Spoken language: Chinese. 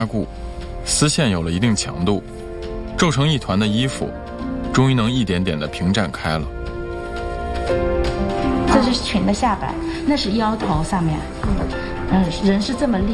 固，丝线有了一定强度，皱成一团的衣服终于能一点点地平展开了。 这是裙的下摆，那是腰头上面。人是这么立。